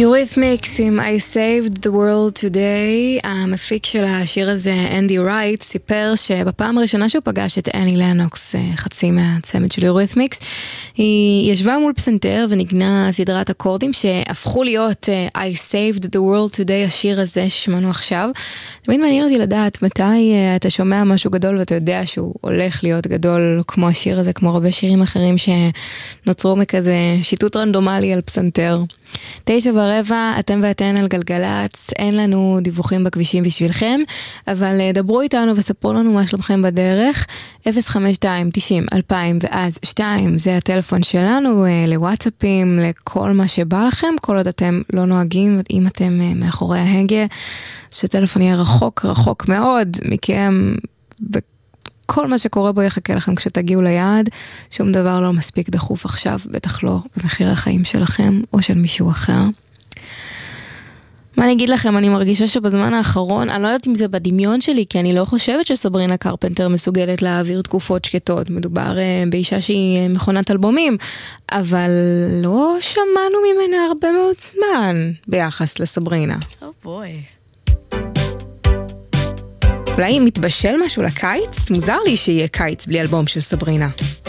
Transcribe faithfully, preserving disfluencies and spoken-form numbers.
Eurythmics עם I Saved the World Today. המפיק של השיר הזה, אנדי רייט, סיפר שבפעם הראשונה שהוא פגש את אני לנוקס, חצי מהצמד של Eurythmics, היא ישבה מול פסנתר ונגנה סדרת אקורדים שהפכו להיות I Saved the World Today, השיר הזה ששמענו עכשיו. תמיד מעניין אותי לדעת מתי אתה שומע משהו גדול ואתה יודע שהוא הולך להיות גדול כמו השיר הזה, כמו הרבה שירים אחרים שנוצרו מכזה שיטוט רנדומלי על פסנתר. תשע ורבע, אתם ואתן על גלגלץ, אין לנו דיווחים בכבישים בשבילכם, אבל דברו איתנו וספרו לנו מה שלומכם בדרך. אפס חמש שתיים תשעים אלפיים ואז שתיים, זה הטלפון שלנו, לוואטסאפים, לכל מה שבא לכם, כל עוד אתם לא נוהגים, אם אתם מאחורי ההגה, שהטלפון יהיה רחוק, רחוק מאוד מכם, וכל מה שקורה בו יחכה לכם כשתגיעו ליעד, שום דבר לא מספיק דחוף עכשיו, בטח לא במחיר החיים שלכם או של מישהו אחר. מה אני אגיד לכם, אני מרגישה שבזמן האחרון, אני לא יודעת אם זה בדמיון שלי, כי אני לא חושבת שסברינה קרפנטר מסוגלת להעביר תקופות שקטות. מדובר uh, באישה שהיא מכונת אלבומים, אבל לא שמענו ממנה הרבה מאוד זמן ביחס לסברינה. Oh boy. אולי מתבשל משהו לקיץ? מוזר לי שיהיה קיץ בלי אלבום של סברינה.